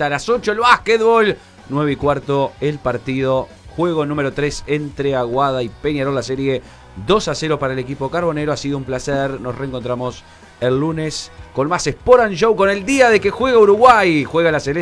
vuelta. A las 8 el básquetbol. 9 y cuarto el partido. Juego número 3 entre Aguada y Peñarol. La serie 2-0 para el equipo carbonero. Ha sido un placer. Nos reencontramos el lunes con más Sport and Show, con el día de que juega Uruguay. Juega la Celeste.